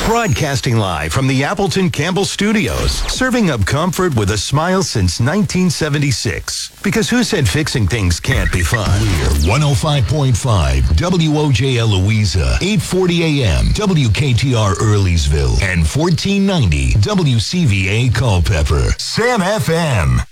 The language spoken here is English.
Broadcasting live from the Appleton Campbell Studios, serving up comfort with a smile since 1976. Because who said fixing things can't be fun? We're 105.5 WOJL Louisa, 840 AM, WKTR Earleysville, and 1490 WCVA Culpeper. Sam FM.